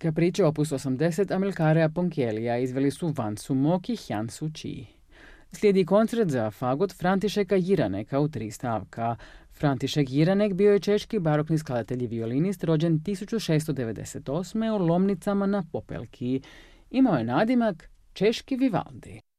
Capriccio opus 80 Amilcarea Ponchielija izveli su Wang Sumok i Hyun Soo Chi. Slijedi koncert za fagot Františeka Jiraneka u 3 stavka. František Jiranek bio je češki barokni skladatelj i violinist rođen 1698. u Lomnicama na Popelki. Imao je nadimak Češki Vivaldi.